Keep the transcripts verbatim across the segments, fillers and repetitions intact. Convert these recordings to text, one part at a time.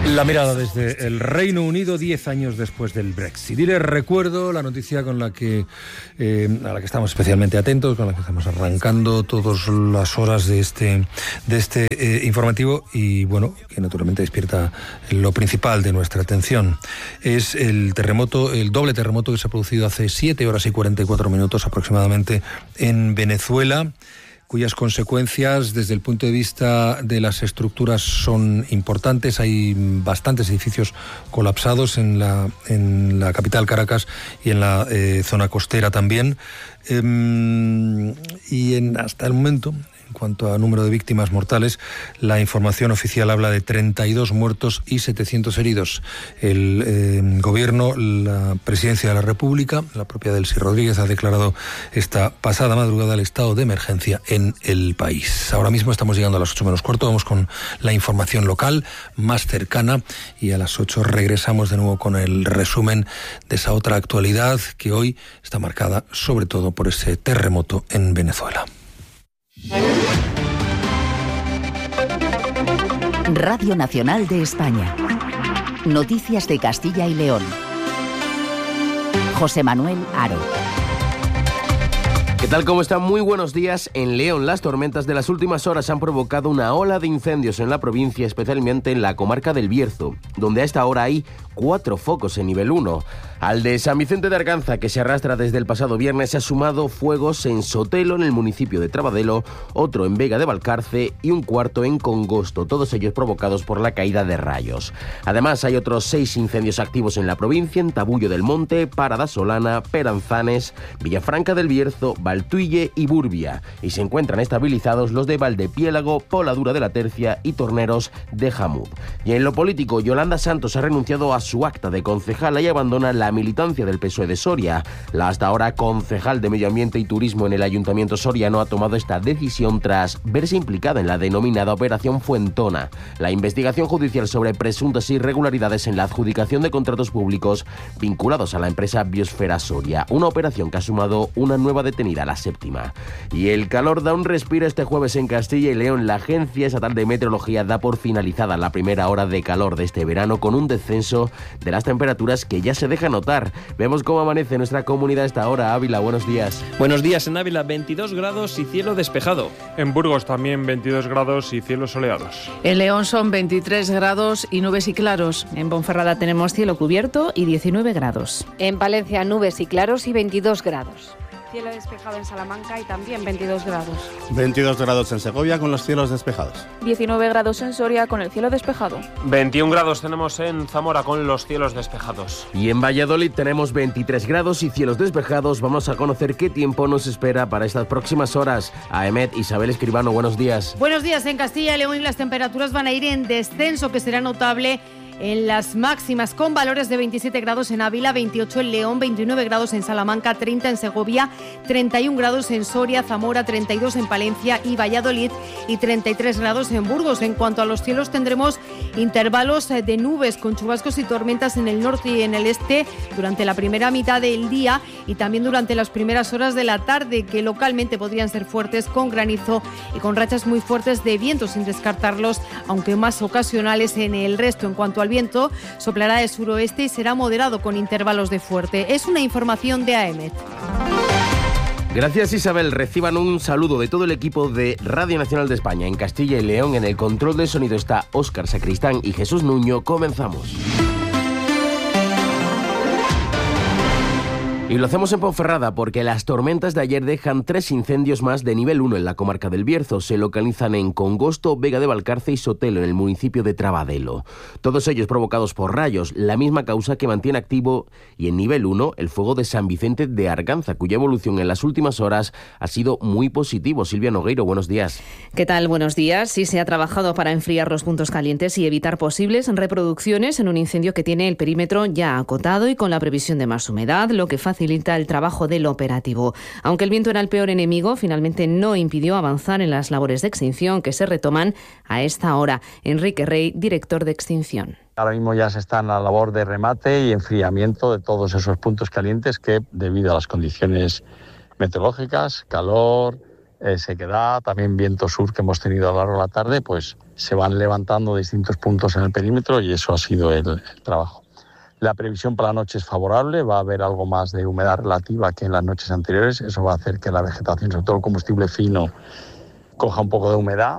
La mirada desde el Reino Unido diez años después del Brexit. Y les recuerdo la noticia con la que eh, a la que estamos especialmente atentos, con la que estamos arrancando todas las horas de este de este eh, informativo y bueno, que naturalmente despierta lo principal de nuestra atención. Es el terremoto, el doble terremoto que se ha producido hace siete horas y cuarenta y cuatro minutos aproximadamente en Venezuela, cuyas consecuencias desde el punto de vista de las estructuras son importantes. Hay bastantes edificios colapsados en la, en la capital Caracas y en la eh, zona costera también. Eh, y en, hasta el momento, en cuanto a número de víctimas mortales, la información oficial habla de treinta y dos muertos y setecientos heridos. El eh, gobierno, la presidencia de la República, la propia Delcy Rodríguez, ha declarado esta pasada madrugada el estado de emergencia en el país. Ahora mismo estamos llegando a las ocho menos cuarto, vamos con la información local más cercana y a las ocho regresamos de nuevo con el resumen de esa otra actualidad que hoy está marcada sobre todo por ese terremoto en Venezuela. Radio Nacional de España. Noticias de Castilla y León. José Manuel Haro. ¿Qué tal? ¿Cómo están? Muy buenos días. En León, las tormentas de las últimas horas han provocado una ola de incendios en la provincia, especialmente en la comarca del Bierzo, donde a esta hora hay cuatro focos en nivel uno. Al de San Vicente de Arganza, que se arrastra desde el pasado viernes, se ha sumado fuegos en Sotelo, en el municipio de Trabadelo, otro en Vega de Valcarce y un cuarto en Congosto, todos ellos provocados por la caída de rayos. Además, hay otros seis incendios activos en la provincia, en Tabullo del Monte, Parada Solana, Peranzanes, Villafranca del Bierzo, Valtuille y Burbia, y se encuentran estabilizados los de Valdepiélago, Poladura de la Tercia y Torneros de Jamud. Y en lo político, Yolanda Santos ha renunciado a su acta de concejala y abandona la militancia del P S O E de Soria. La hasta ahora concejal de Medio Ambiente y Turismo en el Ayuntamiento soriano ha tomado esta decisión tras verse implicada en la denominada Operación Fuentona, la investigación judicial sobre presuntas irregularidades en la adjudicación de contratos públicos vinculados a la empresa Biosfera Soria, una operación que ha sumado una nueva detenida, la séptima. Y el calor da un respiro este jueves en Castilla y León. La Agencia Estatal de Meteorología da por finalizada la primera hora de calor de este verano con un descenso de las temperaturas que ya se deja notar. Vemos cómo amanece nuestra comunidad a esta hora. Ávila, buenos días. Buenos días. En Ávila, veintidós grados y cielo despejado. En Burgos también veintidós grados y cielos soleados. En León son veintitrés grados y nubes y claros. En Ponferrada tenemos cielo cubierto y diecinueve grados. En Palencia nubes y claros y veintidós grados. Cielo despejado en Salamanca y también veintidós grados. veintidós grados en Segovia con los cielos despejados. diecinueve grados en Soria con el cielo despejado. veintiún grados tenemos en Zamora con los cielos despejados. Y en Valladolid tenemos veintitrés grados y cielos despejados. Vamos a conocer qué tiempo nos espera para estas próximas horas. A Emet, Isabel Escribano, buenos días. Buenos días. En Castilla y León las temperaturas van a ir en descenso, que será notable en las máximas, con valores de veintisiete grados en Ávila, veintiocho en León, veintinueve grados en Salamanca, treinta en Segovia, treinta y un grados en Soria, Zamora, treinta y dos en Palencia y Valladolid y treinta y tres grados en Burgos. En cuanto a los cielos, tendremos intervalos de nubes con chubascos y tormentas en el norte y en el este durante la primera mitad del día y también durante las primeras horas de la tarde, que localmente podrían ser fuertes, con granizo y con rachas muy fuertes de viento, sin descartarlos, aunque más ocasionales en el resto. En cuanto al viento, soplará de suroeste y será moderado con intervalos de fuerte. Es una información de A E M E T. Gracias, Isabel. Reciban un saludo de todo el equipo de Radio Nacional de España. En Castilla y León, en el control de sonido está Óscar Sacristán y Jesús Nuño. Comenzamos. Y lo hacemos en Ponferrada porque las tormentas de ayer dejan tres incendios más de nivel uno en la comarca del Bierzo. Se localizan en Congosto, Vega de Valcarce y Sotelo, en el municipio de Trabadelo. Todos ellos provocados por rayos, la misma causa que mantiene activo y en nivel uno el fuego de San Vicente de Arganza, cuya evolución en las últimas horas ha sido muy positivo. Silvia Nogueiro, buenos días. ¿Qué tal? Buenos días. Sí, se ha trabajado para enfriar los puntos calientes y evitar posibles reproducciones en un incendio que tiene el perímetro ya acotado y con la previsión de más humedad, lo que facilita el trabajo del operativo. Aunque el viento era el peor enemigo, finalmente no impidió avanzar en las labores de extinción que se retoman a esta hora. Enrique Rey, director de extinción. Ahora mismo ya se está en la labor de remate y enfriamiento de todos esos puntos calientes que, debido a las condiciones meteorológicas, calor, eh, sequedad, también viento sur que hemos tenido a lo largo de la tarde, pues se van levantando distintos puntos en el perímetro y eso ha sido el, el trabajo. La previsión para la noche es favorable, va a haber algo más de humedad relativa que en las noches anteriores, eso va a hacer que la vegetación, sobre todo el combustible fino, coja un poco de humedad.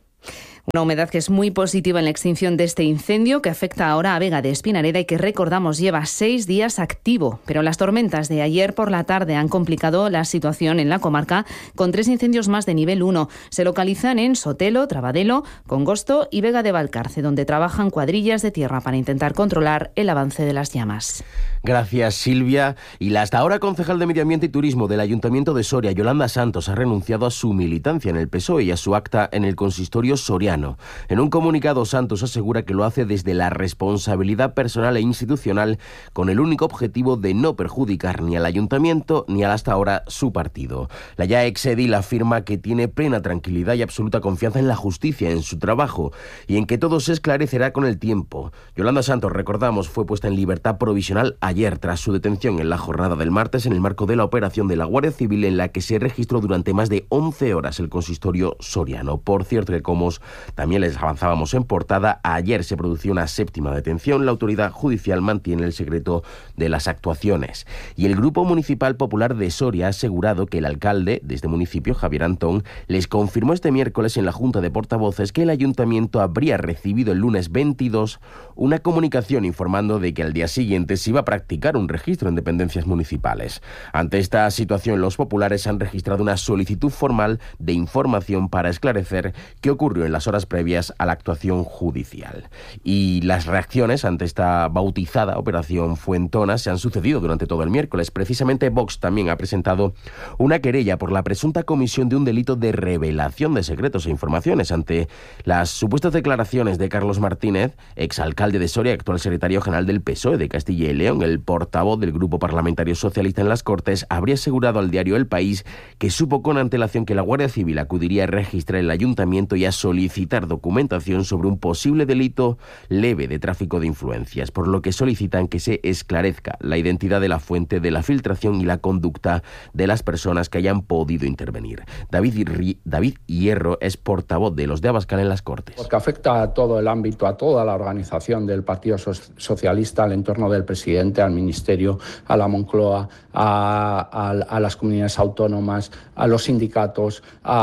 Una humedad que es muy positiva en la extinción de este incendio que afecta ahora a Vega de Espinareda y que, recordamos, lleva seis días activo. Pero las tormentas de ayer por la tarde han complicado la situación en la comarca con tres incendios más de nivel uno. Se localizan en Sotelo, Trabadelo, Congosto y Vega de Valcarce, donde trabajan cuadrillas de tierra para intentar controlar el avance de las llamas. Gracias, Silvia. Y la hasta ahora concejal de Medio Ambiente y Turismo del Ayuntamiento de Soria, Yolanda Santos, ha renunciado a su militancia en el P S O E y a su acta en el consistorio soriano. En un comunicado, Santos asegura que lo hace desde la responsabilidad personal e institucional con el único objetivo de no perjudicar ni al ayuntamiento ni al hasta ahora su partido. La ya ex-edil afirma que tiene plena tranquilidad y absoluta confianza en la justicia, en su trabajo y en que todo se esclarecerá con el tiempo. Yolanda Santos, recordamos, fue puesta en libertad provisional ayer tras su detención en la jornada del martes en el marco de la operación de la Guardia Civil en la que se registró durante más de once horas el consistorio soriano. Por cierto que, como también les avanzábamos en portada, ayer se produjo una séptima detención. La autoridad judicial mantiene el secreto de las actuaciones. Y el Grupo Municipal Popular de Soria ha asegurado que el alcalde de este municipio, Javier Antón, les confirmó este miércoles en la Junta de Portavoces que el ayuntamiento habría recibido el lunes veintidós una comunicación informando de que al día siguiente se iba a practicar un registro en dependencias municipales. Ante esta situación, los populares han registrado una solicitud formal de información para esclarecer qué ocurrió en las horas previas a la actuación judicial. Y las reacciones ante esta bautizada Operación Fuentona se han sucedido durante todo el miércoles. Precisamente Vox también ha presentado una querella por la presunta comisión de un delito de revelación de secretos e informaciones ante las supuestas declaraciones de Carlos Martínez, exalcalde de Soria, actual secretario general del P S O E de Castilla y León. El portavoz del Grupo Parlamentario Socialista en las Cortes habría asegurado al diario El País que supo con antelación que la Guardia Civil acudiría a registrar el ayuntamiento y a solicitar documentación sobre un posible delito leve de tráfico de influencias, por lo que solicitan que se esclarezca la identidad de la fuente de la filtración y la conducta de las personas que hayan podido intervenir. David, David Hierro es portavoz de los de Abascal en las Cortes. Porque afecta a todo el ámbito, a toda la organización del Partido Socialista, al entorno del presidente, al Ministerio, a la Moncloa, a, a, a las comunidades autónomas, a los sindicatos,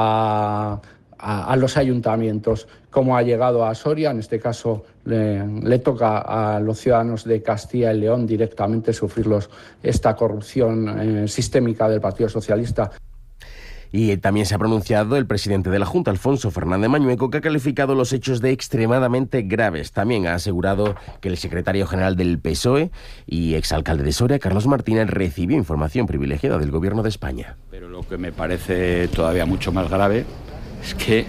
a... A, a los ayuntamientos, como ha llegado a Soria. En este caso le, le toca a los ciudadanos de Castilla y León directamente sufrir los, esta corrupción eh, sistémica del Partido Socialista. Y también se ha pronunciado el presidente de la Junta, Alfonso Fernández Mañueco, que ha calificado los hechos de extremadamente graves. También ha asegurado que el secretario general del P S O E y exalcalde de Soria, Carlos Martínez, recibió información privilegiada del Gobierno de España. Pero lo que me parece todavía mucho más grave es que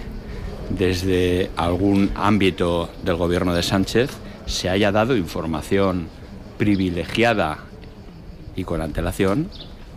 desde algún ámbito del gobierno de Sánchez se haya dado información privilegiada y con antelación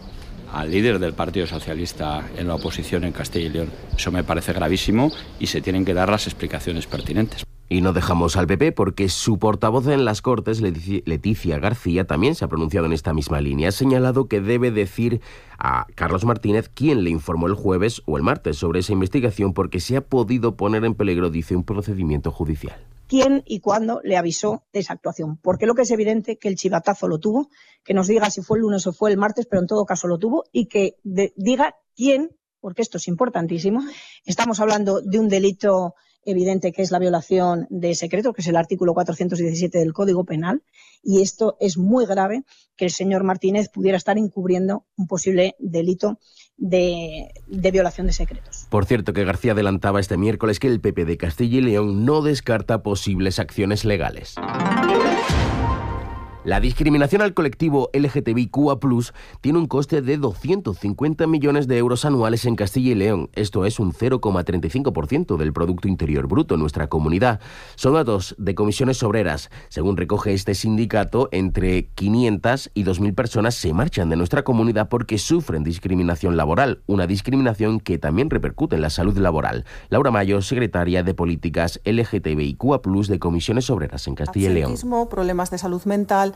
al líder del Partido Socialista en la oposición en Castilla y León. Eso me parece gravísimo y se tienen que dar las explicaciones pertinentes. Y no dejamos al P P porque su portavoz en las Cortes, Leticia García, también se ha pronunciado en esta misma línea. Ha señalado que debe decir a Carlos Martínez quién le informó el jueves o el martes sobre esa investigación porque se ha podido poner en peligro, dice, un procedimiento judicial. ¿Quién y cuándo le avisó de esa actuación? Porque lo que es evidente que el chivatazo lo tuvo, que nos diga si fue el lunes o fue el martes, pero en todo caso lo tuvo, y que de, diga quién, porque esto es importantísimo. Estamos hablando de un delito evidente que es la violación de secreto, que es el artículo cuatrocientos diecisiete del Código Penal, y esto es muy grave que el señor Martínez pudiera estar encubriendo un posible delito de, de violación de secretos. Por cierto, que García adelantaba este miércoles que el P P de Castilla y León no descarta posibles acciones legales. La discriminación al colectivo L G T B I Q A plus, tiene un coste de doscientos cincuenta millones de euros anuales en Castilla y León. Esto es un cero coma treinta y cinco por ciento del Producto Interior Bruto en nuestra comunidad. Son datos de Comisiones Obreras. Según recoge este sindicato, entre quinientas y dos mil personas se marchan de nuestra comunidad porque sufren discriminación laboral, una discriminación que también repercute en la salud laboral. Laura Mayo, secretaria de Políticas L G T B I Q A plus de Comisiones Obreras en Castilla y León. Problemas de salud mental,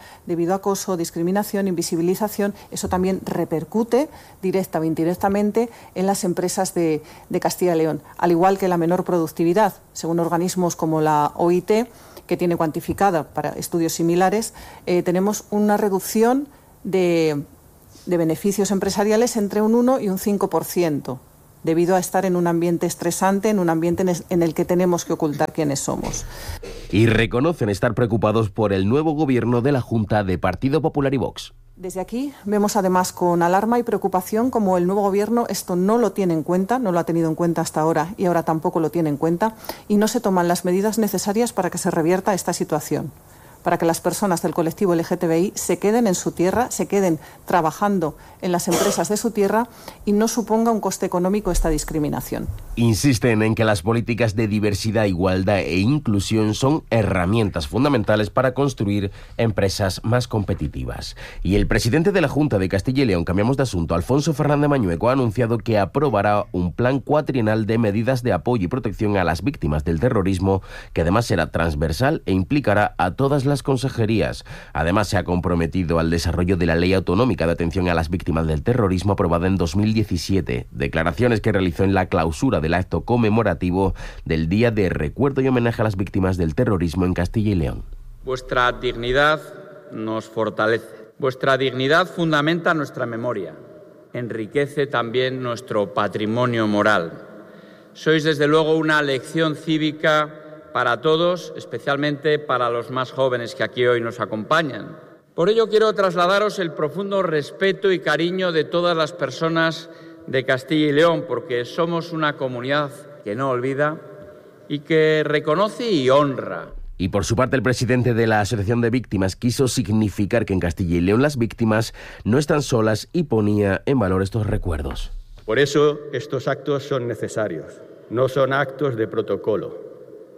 debido a acoso, discriminación, invisibilización. Eso también repercute directa o indirectamente en las empresas de, de Castilla y León, al igual que la menor productividad, según organismos como la O I T, que tiene cuantificada para estudios similares, eh, tenemos una reducción de, de beneficios empresariales entre un uno y un cinco por ciento, debido a estar en un ambiente estresante, en un ambiente en el que tenemos que ocultar quiénes somos. Y reconocen estar preocupados por el nuevo gobierno de la Junta de Partido Popular y Vox. Desde aquí vemos además con alarma y preocupación como el nuevo gobierno esto no lo tiene en cuenta, no lo ha tenido en cuenta hasta ahora y ahora tampoco lo tiene en cuenta, y no se toman las medidas necesarias para que se revierta esta situación, para que las personas del colectivo L G T B I se queden en su tierra, se queden trabajando en las empresas de su tierra y no suponga un coste económico esta discriminación. Insisten en que las políticas de diversidad, igualdad e inclusión son herramientas fundamentales para construir empresas más competitivas. Y el presidente de la Junta de Castilla y León, cambiamos de asunto, Alfonso Fernández Mañueco, ha anunciado que aprobará un plan cuatrienal de medidas de apoyo y protección a las víctimas del terrorismo, que además será transversal e implicará a todas las las consejerías. Además, se ha comprometido al desarrollo de la Ley Autonómica de Atención a las Víctimas del Terrorismo aprobada en dos mil diecisiete, declaraciones que realizó en la clausura del acto conmemorativo del Día de Recuerdo y Homenaje a las Víctimas del Terrorismo en Castilla y León. Vuestra dignidad nos fortalece. Vuestra dignidad fundamenta nuestra memoria, enriquece también nuestro patrimonio moral. Sois desde luego una lección cívica para todos, especialmente para los más jóvenes que aquí hoy nos acompañan. Por ello quiero trasladaros el profundo respeto y cariño de todas las personas de Castilla y León, porque somos una comunidad que no olvida y que reconoce y honra. Y por su parte, el presidente de la Asociación de Víctimas quiso significar que en Castilla y León las víctimas no están solas y ponía en valor estos recuerdos. Por eso estos actos son necesarios, no son actos de protocolo.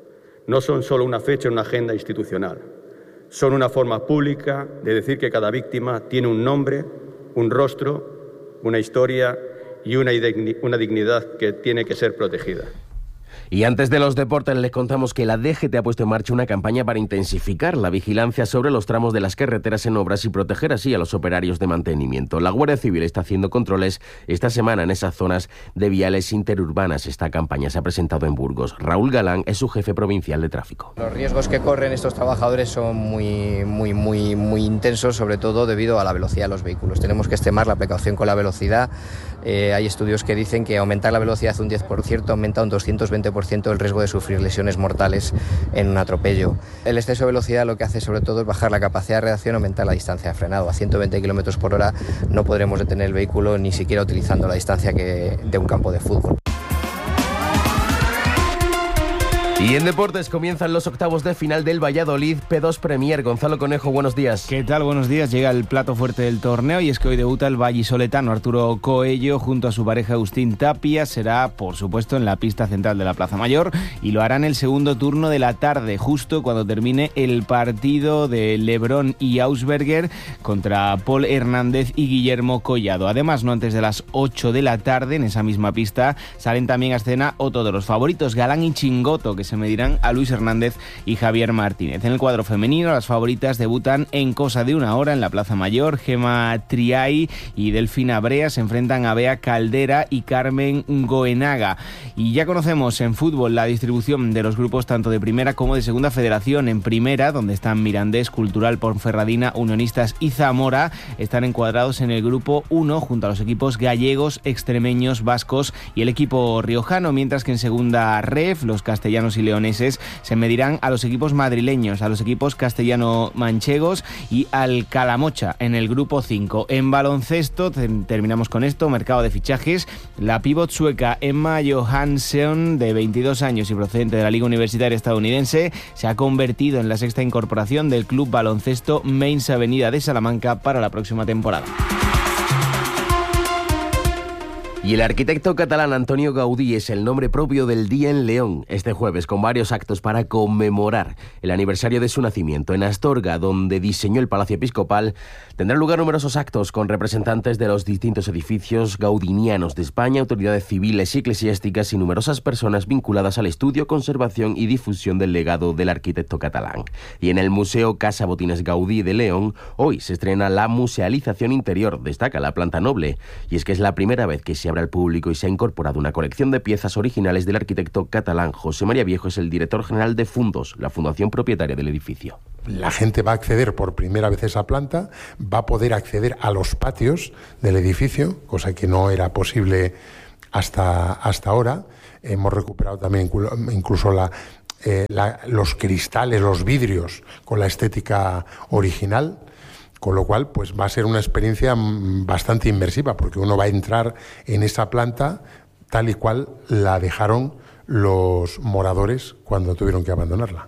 No son solo una fecha en una agenda institucional, son una forma pública de decir que cada víctima tiene un nombre, un rostro, una historia y una, una dignidad que tiene que ser protegida. Y antes de los deportes les contamos que la D G T ha puesto en marcha una campaña para intensificar la vigilancia sobre los tramos de las carreteras en obras y proteger así a los operarios de mantenimiento. La Guardia Civil está haciendo controles esta semana en esas zonas de viales interurbanas. Esta campaña se ha presentado en Burgos. Raúl Galán es su jefe provincial de tráfico. Los riesgos que corren estos trabajadores son muy, muy, muy, muy intensos, sobre todo debido a la velocidad de los vehículos. Tenemos que extremar la precaución con la velocidad. Eh, hay estudios que dicen que aumentar la velocidad un diez por ciento aumenta un doscientos veinte por ciento el riesgo de sufrir lesiones mortales en un atropello. El exceso de velocidad lo que hace sobre todo es bajar la capacidad de reacción, aumentar la distancia de frenado. A ciento veinte kilómetros por hora no podremos detener el vehículo ni siquiera utilizando la distancia que de un campo de fútbol. Y en deportes comienzan los octavos de final del Valladolid P dos Premier. Gonzalo Conejo, buenos días. ¿Qué tal? Buenos días. Llega el plato fuerte del torneo y es que hoy debuta el vallisoletano Arturo Coello junto a su pareja Agustín Tapia. Será, por supuesto, en la pista central de la Plaza Mayor y lo hará en el segundo turno de la tarde, justo cuando termine el partido de Lebrón y Ausberger contra Paul Hernández y Guillermo Collado. Además, no antes de las ocho de la tarde, en esa misma pista, salen también a escena otro de los favoritos, Galán y Chingoto, que se medirán a Luis Hernández y Javier Martínez. En el cuadro femenino, las favoritas debutan en cosa de una hora en la Plaza Mayor. Gema Triay y Delfina Brea se enfrentan a Bea Caldera y Carmen Goenaga. Y ya conocemos en fútbol la distribución de los grupos tanto de primera como de segunda federación. En primera, donde están Mirandés, Cultural, Ponferradina, Unionistas y Zamora, están encuadrados en el grupo uno junto a los equipos gallegos, extremeños, vascos y el equipo riojano, mientras que en segunda ref los castellanos y leoneses se medirán a los equipos madrileños, a los equipos castellano-manchegos y al Calamocha en el grupo cinco. En baloncesto, terminamos con esto, mercado de fichajes. La pívot sueca Emma Johansson, de veintidós años y procedente de la Liga Universitaria estadounidense, se ha convertido en la sexta incorporación del club baloncesto Mainz Avenida de Salamanca para la próxima temporada. Y el arquitecto catalán Antonio Gaudí es el nombre propio del día en León, este jueves, con varios actos para conmemorar el aniversario de su nacimiento. En Astorga, donde diseñó el Palacio Episcopal, tendrán lugar numerosos actos con representantes de los distintos edificios gaudinianos de España, autoridades civiles y eclesiásticas y numerosas personas vinculadas al estudio, conservación y difusión del legado del arquitecto catalán. Y en el Museo Casa Botines Gaudí de León, hoy se estrena la musealización interior, destaca la planta noble, y es que es la primera vez que se al público y se ha incorporado una colección de piezas originales del arquitecto catalán. José María Viejo es el director general de Fundos, la fundación propietaria del edificio. La gente va a acceder por primera vez a esa planta, va a poder acceder a los patios del edificio, cosa que no era posible hasta, hasta ahora. Hemos recuperado también incluso la, eh, la, los cristales, los vidrios con la estética original. Con lo cual, pues va a ser una experiencia bastante inmersiva, porque uno va a entrar en esa planta tal y cual la dejaron los moradores cuando tuvieron que abandonarla.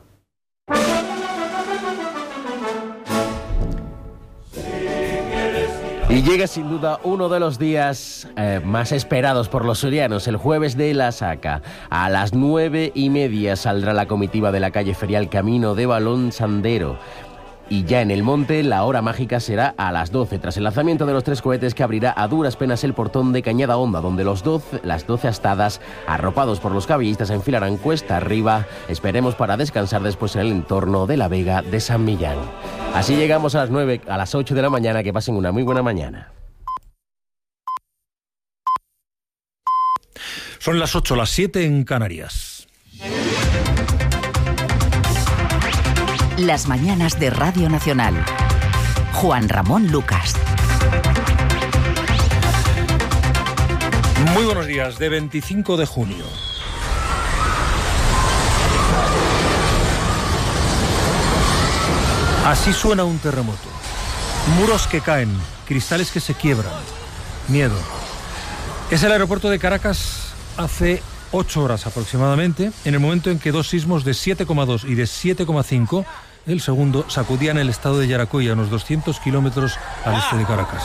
Y llega sin duda uno de los días eh, más esperados por los sorianos, el jueves de la Saca. A las nueve y media saldrá la comitiva de la calle ferial Camino de Balón Sandero. Y ya en el monte, la hora mágica será a las doce, tras el lanzamiento de los tres cohetes que abrirá a duras penas el portón de Cañada Honda, donde los doce, las doce astadas, arropados por los caballistas, enfilarán cuesta arriba, esperemos para descansar después en el entorno de la Vega de San Millán. Así llegamos a las nueve, a las ocho de la mañana, que pasen una muy buena mañana. Son las ocho, las siete en Canarias. Las mañanas de Radio Nacional. Juan Ramón Lucas. Muy buenos días, de veinticinco de junio. Así suena un terremoto. Muros que caen, cristales que se quiebran. Miedo. Es el aeropuerto de Caracas hace ocho horas aproximadamente, en el momento en que dos sismos de siete coma dos y de siete coma cinco, el segundo, sacudían el estado de Yaracuy, a unos doscientos kilómetros al este de Caracas.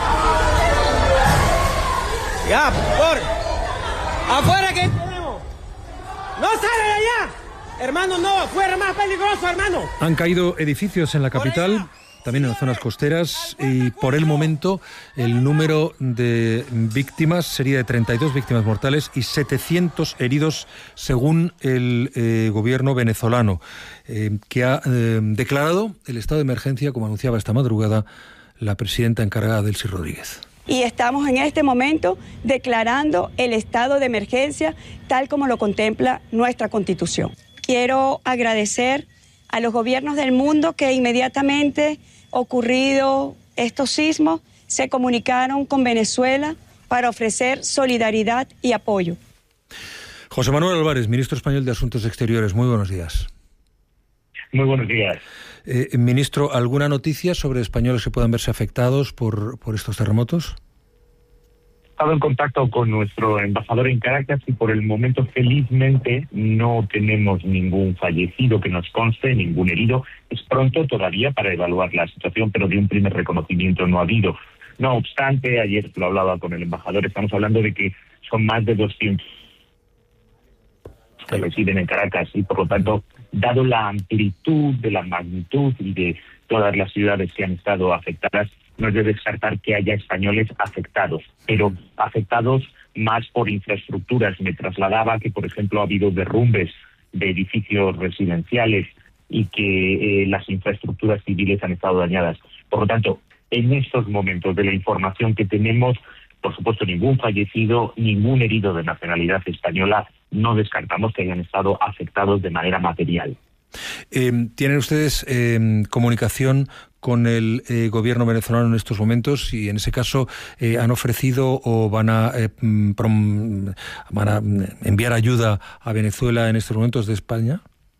¡Ya, por! ¡Afuera que tenemos! ¡No sale de allá! Hermano, no, afuera más peligroso, hermano. Han caído edificios en la capital, también en las zonas costeras, y por el momento el número de víctimas sería de treinta y dos víctimas mortales y setecientos heridos, según el eh, gobierno venezolano, eh, que ha eh, declarado el estado de emergencia, como anunciaba esta madrugada la presidenta encargada, Delcy Rodríguez. Y estamos en este momento declarando el estado de emergencia tal como lo contempla nuestra Constitución. Quiero agradecer a los gobiernos del mundo que inmediatamente ocurrido estos sismos se comunicaron con Venezuela para ofrecer solidaridad y apoyo. José Manuel Álvarez, ministro español de Asuntos Exteriores, muy buenos días. Muy buenos días. Eh, ministro, ¿alguna noticia sobre españoles que puedan verse afectados por, por estos terremotos? He estado en contacto con nuestro embajador en Caracas y por el momento, felizmente, no tenemos ningún fallecido que nos conste, ningún herido. Es pronto todavía para evaluar la situación, pero de un primer reconocimiento no ha habido. No obstante, ayer lo hablaba con el embajador, estamos hablando de que son más de doscientos que residen en Caracas y, por lo tanto, dado la amplitud de la magnitud y de todas las ciudades que han estado afectadas, no es de descartar que haya españoles afectados, pero afectados más por infraestructuras. Me trasladaba que, por ejemplo, ha habido derrumbes de edificios residenciales y que eh, las infraestructuras civiles han estado dañadas. Por lo tanto, en estos momentos de la información que tenemos, por supuesto, ningún fallecido, ningún herido de nacionalidad española. No descartamos que hayan estado afectados de manera material. Eh, ¿Tienen ustedes eh, comunicación con el eh, gobierno venezolano en estos momentos? Y en ese caso, eh, ¿han ofrecido o van a, eh, prom, van a enviar ayuda a Venezuela en estos momentos de España?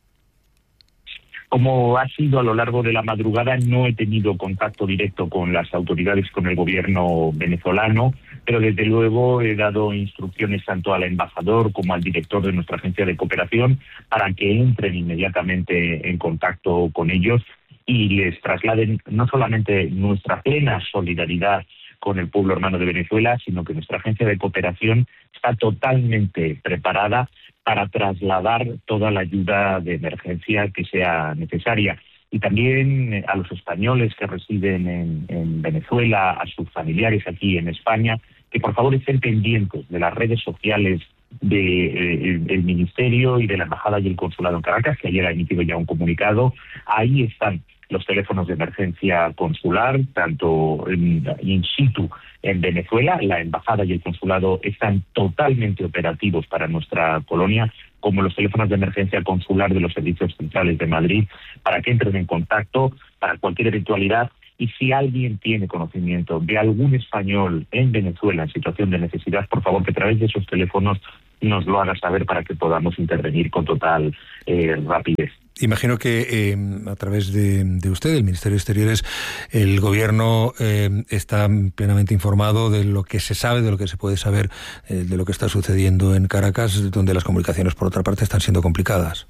Como ha sido a lo largo de la madrugada, no he tenido contacto directo con las autoridades, con el gobierno venezolano, pero desde luego he dado instrucciones tanto al embajador como al director de nuestra agencia de cooperación para que entren inmediatamente en contacto con ellos y les trasladen no solamente nuestra plena solidaridad con el pueblo hermano de Venezuela, sino que nuestra agencia de cooperación está totalmente preparada para trasladar toda la ayuda de emergencia que sea necesaria. Y también a los españoles que residen en, en Venezuela, a sus familiares aquí en España, que por favor estén pendientes de las redes sociales del de, eh, Ministerio y de la Embajada y el Consulado en Caracas, que ayer ha emitido ya un comunicado. Ahí están los teléfonos de emergencia consular, tanto in, in situ en Venezuela. La Embajada y el Consulado están totalmente operativos para nuestra colonia, como los teléfonos de emergencia consular de los servicios centrales de Madrid, para que entren en contacto para cualquier eventualidad. Y si alguien tiene conocimiento de algún español en Venezuela en situación de necesidad, por favor que a través de esos teléfonos nos lo haga saber para que podamos intervenir con total eh, rapidez. Imagino que eh, a través de, de usted, del Ministerio de Exteriores, el Gobierno eh, está plenamente informado de lo que se sabe, de lo que se puede saber, eh, de lo que está sucediendo en Caracas, donde las comunicaciones, por otra parte, están siendo complicadas.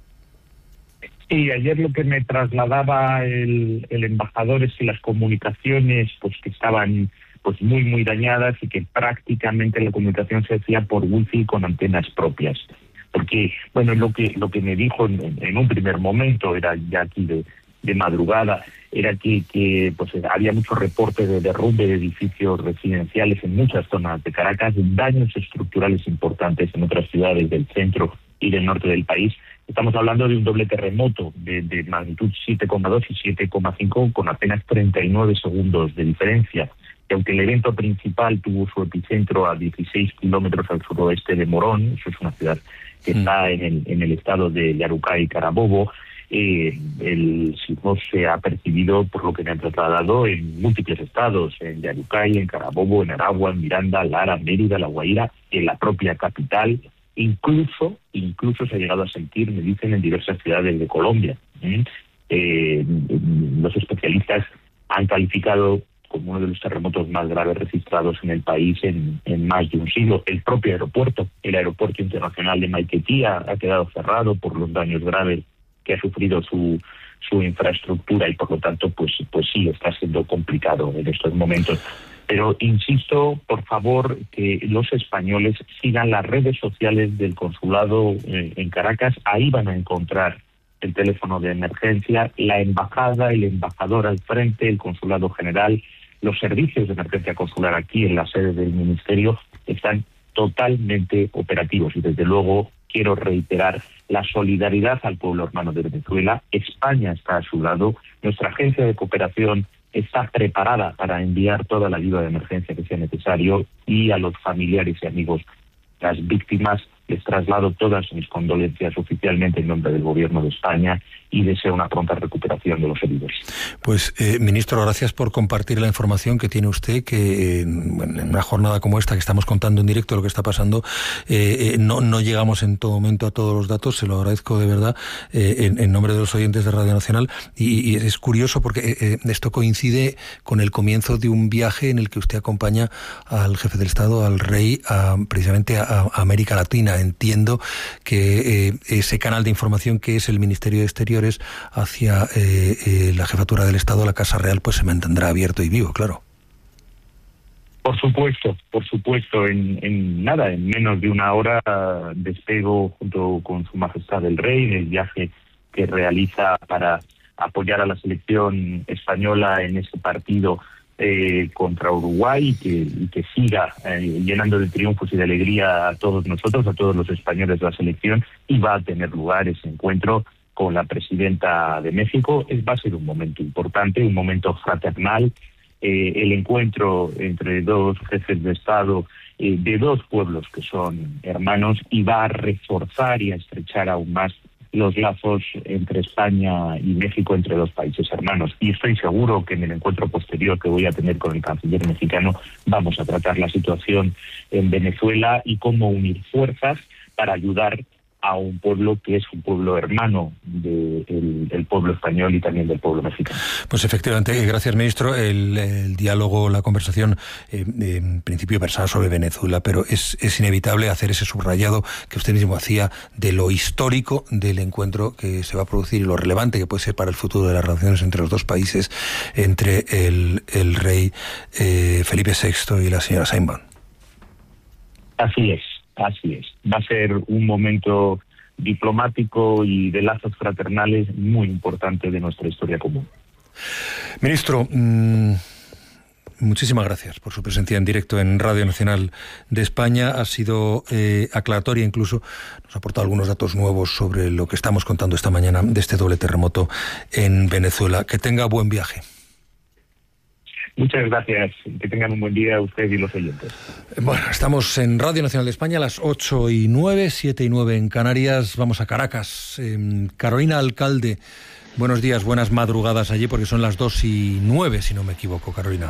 Sí, ayer lo que me trasladaba el, el embajador es que las comunicaciones pues que estaban pues muy muy dañadas y que prácticamente la comunicación se hacía por wifi con antenas propias. Porque, bueno, lo que lo que me dijo en, en un primer momento, era ya aquí de, de madrugada, era que, que pues había mucho reporte de derrumbe de edificios residenciales en muchas zonas de Caracas, daños estructurales importantes en otras ciudades del centro y del norte del país. Estamos hablando de un doble terremoto de, de magnitud siete coma dos y siete coma cinco con apenas treinta y nueve segundos de diferencia. Y aunque el evento principal tuvo su epicentro a dieciséis kilómetros al suroeste de Morón, eso es una ciudad que está en el, en el estado de Yarucay y Carabobo, eh, el sismo se ha percibido, por lo que me han trasladado, en múltiples estados, en Yarucay, en Carabobo, en Aragua, en Miranda, Lara, Mérida, La Guaira, en la propia capital. Incluso, incluso se ha llegado a sentir, me dicen, en diversas ciudades de Colombia. ¿eh? Eh, los especialistas han calificado como uno de los terremotos más graves registrados en el país en, en más de un siglo. El propio aeropuerto, el aeropuerto internacional de Maiquetía, ha quedado cerrado por los daños graves que ha sufrido su, su infraestructura y por lo tanto, pues, pues sí, está siendo complicado en estos momentos. Pero insisto, por favor, que los españoles sigan las redes sociales del consulado eh, en Caracas. Ahí van a encontrar el teléfono de emergencia, la embajada, el embajador al frente, el consulado general, los servicios de emergencia consular aquí en la sede del ministerio están totalmente operativos. Y desde luego quiero reiterar la solidaridad al pueblo hermano de Venezuela. España está a su lado. Nuestra agencia de cooperación está preparada para enviar toda la ayuda de emergencia que sea necesario, y a los familiares y amigos de las víctimas les traslado todas mis condolencias oficialmente en nombre del Gobierno de España y deseo una pronta recuperación de los heridos. Pues, eh, ministro, gracias por compartir la información que tiene usted, que eh, bueno, en una jornada como esta que estamos contando en directo lo que está pasando, eh, eh, no, no llegamos en todo momento a todos los datos, se lo agradezco de verdad eh, en, en nombre de los oyentes de Radio Nacional, y, y es curioso porque eh, esto coincide con el comienzo de un viaje en el que usted acompaña al jefe del Estado, al rey, a, precisamente a, a América Latina. Entiendo que eh, ese canal de información que es el Ministerio de Exteriores hacia eh, eh, la jefatura del Estado, la Casa Real, pues se mantendrá abierto y vivo, claro. Por supuesto, por supuesto. En, en nada, en menos de una hora despego junto con Su Majestad el Rey en el viaje que realiza para apoyar a la selección española en ese partido Eh, contra Uruguay, y que, y que siga eh, llenando de triunfos y de alegría a todos nosotros, a todos los españoles de la selección, y va a tener lugar ese encuentro con la presidenta de México. Es, va a ser un momento importante, un momento fraternal, eh, el encuentro entre dos jefes de Estado eh, de dos pueblos que son hermanos, y va a reforzar y a estrechar aún más los lazos entre España y México, entre dos países hermanos. Y estoy seguro que en el encuentro posterior que voy a tener con el canciller mexicano vamos a tratar la situación en Venezuela y cómo unir fuerzas para ayudar a un pueblo que es un pueblo hermano de, el, del pueblo español y también del pueblo mexicano. Pues efectivamente, gracias ministro. El, el diálogo, la conversación, eh, en principio versaba sobre Venezuela, pero es, es inevitable hacer ese subrayado que usted mismo hacía de lo histórico del encuentro que se va a producir y lo relevante que puede ser para el futuro de las relaciones entre los dos países, entre el, el rey eh, Felipe sexto y la señora Sheinbaum. Así es. Así es. Va a ser un momento diplomático y de lazos fraternales muy importante de nuestra historia común. Ministro, mmm, muchísimas gracias por su presencia en directo en Radio Nacional de España. Ha sido eh, aclaratoria, incluso nos ha aportado algunos datos nuevos sobre lo que estamos contando esta mañana de este doble terremoto en Venezuela. Que tenga buen viaje. Muchas gracias. Que tengan un buen día usted y los oyentes. Bueno, estamos en Radio Nacional de España a las ocho y nueve, siete y nueve en Canarias. Vamos a Caracas. Eh, Carolina Alcalde, buenos días, buenas madrugadas allí, porque son las dos y nueve, si no me equivoco, Carolina.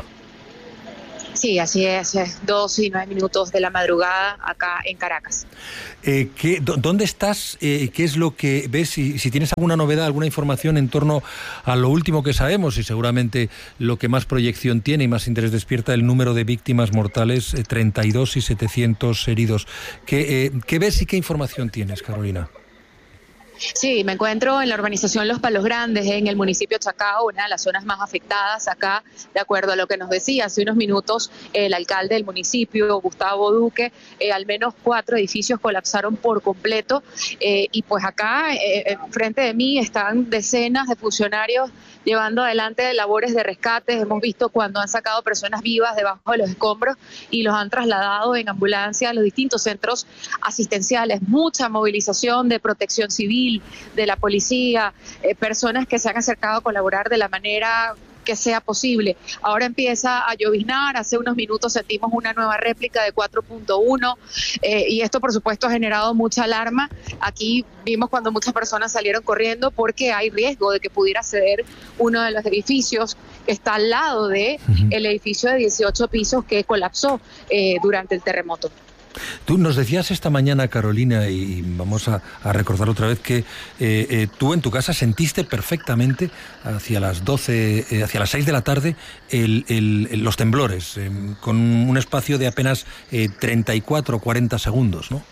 Sí, así es, dos y nueve minutos de la madrugada acá en Caracas. Eh, ¿qué, ¿Dónde estás? Eh, ¿Qué es lo que ves? Si, si tienes alguna novedad, alguna información en torno a lo último que sabemos, y seguramente lo que más proyección tiene y más interés despierta, el número de víctimas mortales, eh, treinta y dos y setecientos heridos. ¿Qué, eh, ¿Qué ves y qué información tienes, Carolina? Sí, me encuentro en la urbanización Los Palos Grandes, en el municipio de Chacao, una de las zonas más afectadas acá, de acuerdo a lo que nos decía hace unos minutos el alcalde del municipio, Gustavo Duque. Eh, al menos cuatro edificios colapsaron por completo, eh, y pues acá, eh, frente de mí, están decenas de funcionarios llevando adelante labores de rescate. Hemos visto cuando han sacado personas vivas debajo de los escombros y los han trasladado en ambulancia a los distintos centros asistenciales. Mucha movilización de protección civil, de la policía, eh, personas que se han acercado a colaborar de la manera que sea posible. Ahora empieza a lloviznar, hace unos minutos sentimos una nueva réplica de cuatro punto uno, eh, y esto por supuesto ha generado mucha alarma. Aquí vimos cuando muchas personas salieron corriendo porque hay riesgo de que pudiera ceder uno de los edificios que está al lado de uh-huh. el edificio de dieciocho pisos que colapsó eh, durante el terremoto. Tú nos decías esta mañana, Carolina, y vamos a, a recordar otra vez, que eh, eh, tú en tu casa sentiste perfectamente hacia las doce, eh, hacia las seis de la tarde, el, el, el, los temblores, eh, con un espacio de apenas eh, treinta y cuatro o cuarenta segundos, ¿no?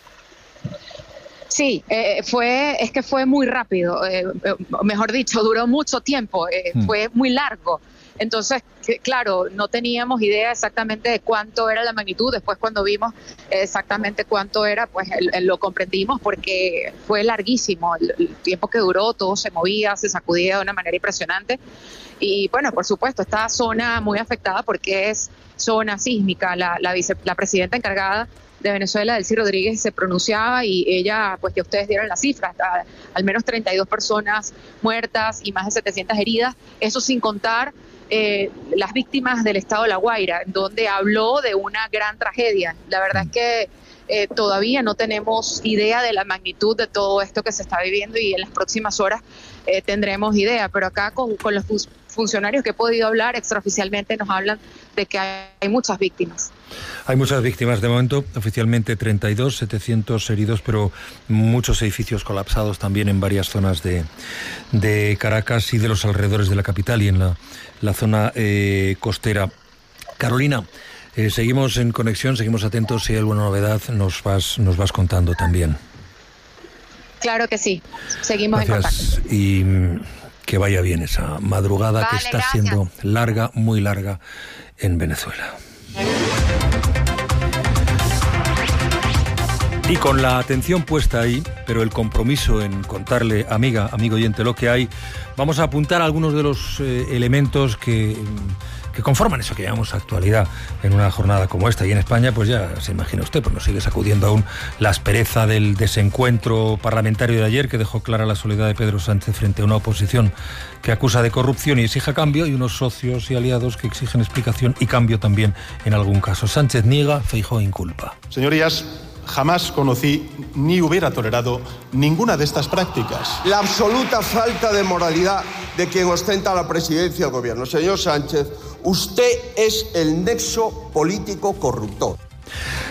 Sí, eh, fue, es que fue muy rápido, eh, mejor dicho, duró mucho tiempo, eh, hmm. fue muy largo. Entonces, que, claro, no teníamos idea exactamente de cuánto era la magnitud. Después, cuando vimos exactamente cuánto era, pues el, el, lo comprendimos, porque fue larguísimo el, el tiempo que duró. Todo se movía, se sacudía de una manera impresionante. Y bueno, por supuesto, esta zona muy afectada porque es zona sísmica. La, la, vice, la presidenta encargada de Venezuela, Delcy Rodríguez, se pronunciaba y ella, pues que ustedes dieron las cifras, al menos treinta y dos personas muertas y más de setecientas heridas. Eso sin contar Eh, las víctimas del estado de La Guaira, en donde habló de una gran tragedia. La verdad es que eh, todavía no tenemos idea de la magnitud de todo esto que se está viviendo, y en las próximas horas eh, tendremos idea, pero acá con, con los funcionarios que he podido hablar extraoficialmente nos hablan de que hay, hay muchas víctimas. Hay muchas víctimas de momento, oficialmente treinta y dos, setecientos heridos, pero muchos edificios colapsados también en varias zonas de, de Caracas y de los alrededores de la capital y en la, la zona eh, costera. Carolina, eh, seguimos en conexión, seguimos atentos. Si hay alguna novedad nos vas, nos vas contando también. Claro que sí, seguimos Gracias. En contacto. Y que vaya bien esa madrugada, vale, que está gracias. Siendo larga, muy larga en Venezuela. Y con la atención puesta ahí, pero el compromiso en contarle, amiga, amigo oyente, lo que hay, vamos a apuntar algunos de los eh, elementos que, que conforman eso que llamamos actualidad en una jornada como esta. Y en España, pues ya se imagina usted, pues nos sigue sacudiendo aún la aspereza del desencuentro parlamentario de ayer, que dejó clara la soledad de Pedro Sánchez frente a una oposición que acusa de corrupción y exige cambio, y unos socios y aliados que exigen explicación y cambio también en algún caso. Sánchez niega, Feijóo inculpa. Señorías, jamás conocí ni hubiera tolerado ninguna de estas prácticas. La absoluta falta de moralidad de quien ostenta la presidencia del gobierno. Señor Sánchez, usted es el nexo político corruptor.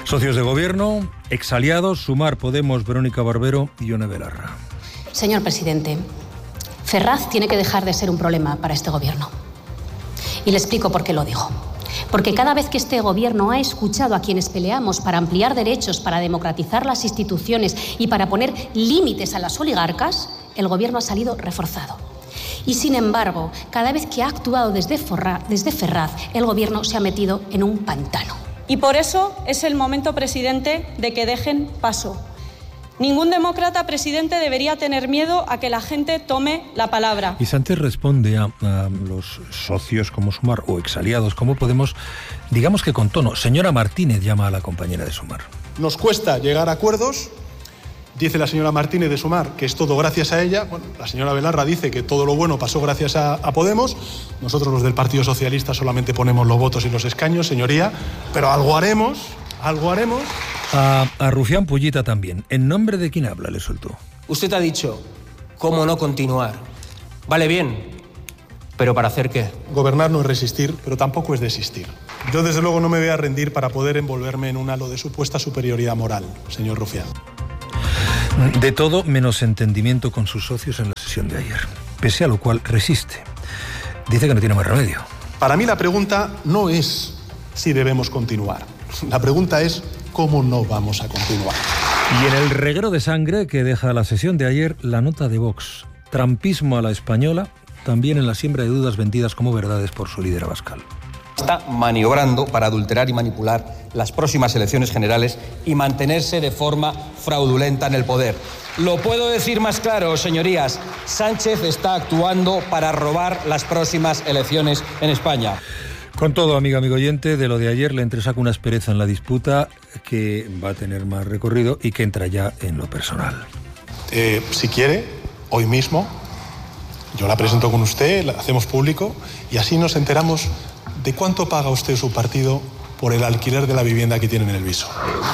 Socios de gobierno, exaliados, Sumar, Podemos, Verónica Barbero y Ione Belarra. Señor presidente, Ferraz tiene que dejar de ser un problema para este gobierno. Y le explico por qué lo digo. Porque cada vez que este gobierno ha escuchado a quienes peleamos para ampliar derechos, para democratizar las instituciones y para poner límites a las oligarcas, el gobierno ha salido reforzado. Y sin embargo, cada vez que ha actuado desde, Forra, desde Ferraz, el gobierno se ha metido en un pantano. Y por eso es el momento, presidente, de que dejen paso. Ningún demócrata, presidente, debería tener miedo a que la gente tome la palabra. Y Sánchez responde a, a los socios como Sumar o exaliados como Podemos, digamos que con tono. Señora Martínez llama a la compañera de Sumar. Nos cuesta llegar a acuerdos, dice la señora Martínez de Sumar que es todo gracias a ella. Bueno, la señora Belarra dice que todo lo bueno pasó gracias a, a Podemos. Nosotros los del Partido Socialista solamente ponemos los votos y los escaños, señoría, pero algo haremos, algo haremos. A, a Rufián Pullita también. ¿En nombre de quién habla? Le soltó. Usted ha dicho, ¿cómo no continuar? Vale bien, ¿pero para hacer qué? Gobernar no es resistir, pero tampoco es desistir. Yo desde luego no me voy a rendir para poder envolverme en un halo de supuesta superioridad moral, señor Rufián. De todo menos entendimiento con sus socios en la sesión de ayer. Pese a lo cual resiste. Dice que no tiene más remedio. Para mí la pregunta no es si debemos continuar. La pregunta es cómo no vamos a continuar. Y en el reguero de sangre que deja la sesión de ayer, la nota de Vox. Trampismo a la española, también en la siembra de dudas vendidas como verdades por su líder Abascal. Está maniobrando para adulterar y manipular las próximas elecciones generales y mantenerse de forma fraudulenta en el poder. Lo puedo decir más claro, señorías. Sánchez está actuando para robar las próximas elecciones en España. Con todo, amiga, amigo oyente, de lo de ayer le entresaco una aspereza en la disputa que va a tener más recorrido y que entra ya en lo personal. Eh, si quiere, hoy mismo, yo la presento con usted, la hacemos público y así nos enteramos de cuánto paga usted su partido por el alquiler de la vivienda que tienen en el Viso.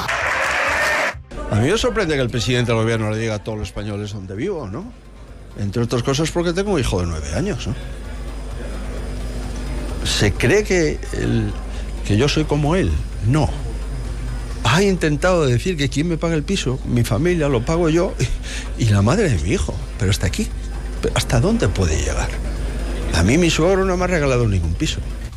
A mí me sorprende que el presidente del gobierno le diga a todos los españoles dónde vivo, ¿no? Entre otras cosas porque tengo un hijo de nueve años, ¿no? ¿Se cree que, el, que yo soy como él? No. Ha intentado decir que quien me paga el piso, mi familia, lo pago yo y, y la madre de mi hijo. Pero hasta aquí. ¿Pero hasta dónde puede llegar? A mí mi suegro no me ha regalado ningún piso.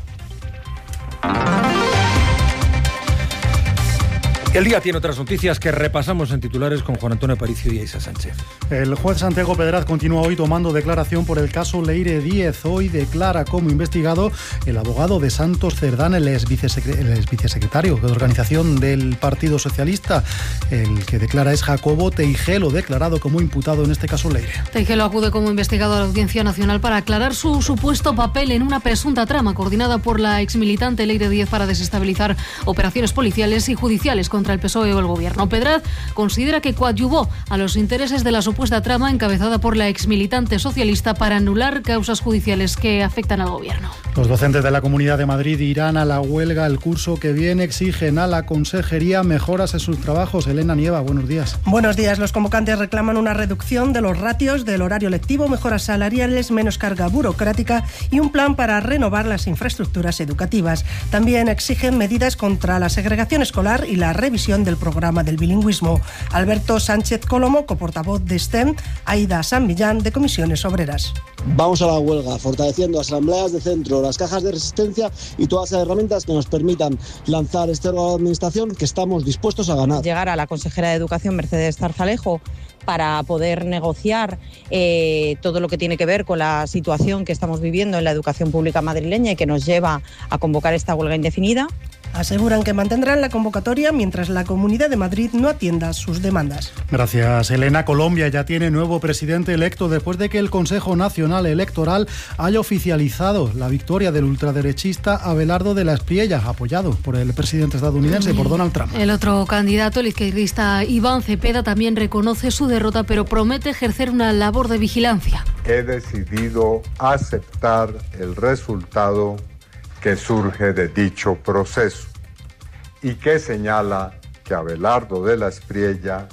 El día tiene otras noticias que repasamos en titulares con Juan Antonio Aparicio y Isa Sánchez. El juez Santiago Pedraz continúa hoy tomando declaración por el caso Leire Díez. Hoy declara como investigado el abogado de Santos Cerdán, el ex vicesecretario de organización del Partido Socialista. El que declara es Jacobo Teijelo, declarado como imputado en este caso Leire. Teijelo acude como investigado a la Audiencia Nacional para aclarar su supuesto papel en una presunta trama coordinada por la exmilitante Leire Díez para desestabilizar operaciones policiales y judiciales contra el P S O E o el Gobierno. Pedraz considera que coadyuvó a los intereses de la supuesta trama encabezada por la exmilitante socialista para anular causas judiciales que afectan al Gobierno. Los docentes de la Comunidad de Madrid irán a la huelga el curso que viene. Exigen a la Consejería mejoras en sus trabajos. Elena Nieva, buenos días. Buenos días. Los convocantes reclaman una reducción de los ratios del horario lectivo, mejoras salariales, menos carga burocrática y un plan para renovar las infraestructuras educativas. También exigen medidas contra la segregación escolar y la revisión del programa del bilingüismo. Alberto Sánchez Colomo, coportavoz de STEM, Aida San Millán, de Comisiones Obreras. Vamos a la huelga, fortaleciendo asambleas de centro, las cajas de resistencia y todas las herramientas que nos permitan lanzar este órgano de administración que estamos dispuestos a ganar. Llegar a la consejera de Educación, Mercedes Zarzalejo, para poder negociar eh, todo lo que tiene que ver con la situación que estamos viviendo en la educación pública madrileña y que nos lleva a convocar esta huelga indefinida. Aseguran que mantendrán la convocatoria mientras la Comunidad de Madrid no atienda sus demandas. Gracias, Elena. Colombia ya tiene nuevo presidente electo después de que el Consejo Nacional Electoral haya oficializado la victoria del ultraderechista Abelardo de la Espriella, apoyado por el presidente estadounidense, por Donald Trump. El otro candidato, el izquierdista Iván Cepeda, también reconoce su derrota, pero promete ejercer una labor de vigilancia. He decidido aceptar el resultado que surge de dicho proceso y que señala que Abelardo de la Espriella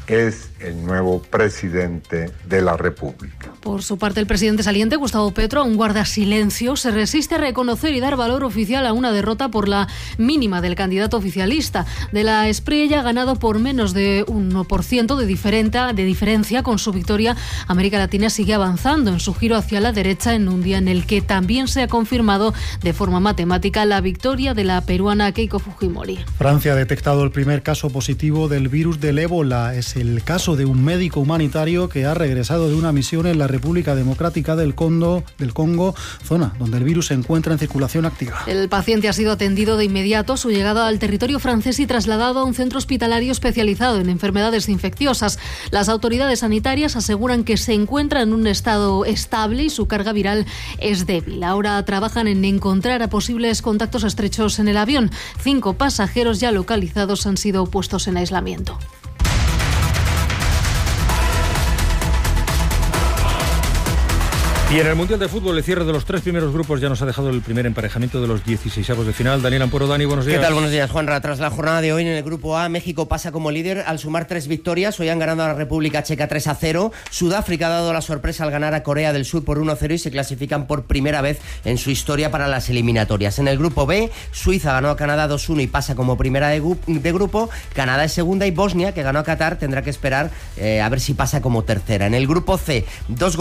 es el nuevo presidente de la República. Por su parte, el presidente saliente, Gustavo Petro, aún guarda silencio, se resiste a reconocer y dar valor oficial a una derrota por la mínima del candidato oficialista. De la Espriella ha ganado por menos de un uno por ciento de, de diferencia. Con su victoria, América Latina sigue avanzando en su giro hacia la derecha en un día en el que también se ha confirmado de forma matemática la victoria de la peruana Keiko Fujimori. Francia ha detectado el primer caso positivo del virus del ébola. Es el caso de un médico humanitario que ha regresado de una misión en la República Democrática del Congo, del Congo, zona donde el virus se encuentra en circulación activa. El paciente ha sido atendido de inmediato a su llegada al territorio francés y trasladado a un centro hospitalario especializado en enfermedades infecciosas. Las autoridades sanitarias aseguran que se encuentra en un estado estable y su carga viral es débil. Ahora trabajan en encontrar a posibles contactos estrechos en el avión. Cinco pasajeros ya localizados han sido puestos en aislamiento. Y en el Mundial de Fútbol, el cierre de los tres primeros grupos ya nos ha dejado el primer emparejamiento de los dieciseisavos de final. Daniel Amporo, Dani, buenos días. ¿Qué tal? Buenos días, Juanra. Tras la jornada de hoy en el Grupo A, México pasa como líder al sumar tres victorias. Hoy han ganado a la República Checa tres a cero. Sudáfrica ha dado la sorpresa al ganar a Corea del Sur por uno a cero y se clasifican por primera vez en su historia para las eliminatorias. En el Grupo B, Suiza ganó a Canadá dos uno y pasa como primera de, de grupo. Canadá es segunda y Bosnia, que ganó a Qatar, tendrá que esperar eh, a ver si pasa como tercera. En el Grupo C, dos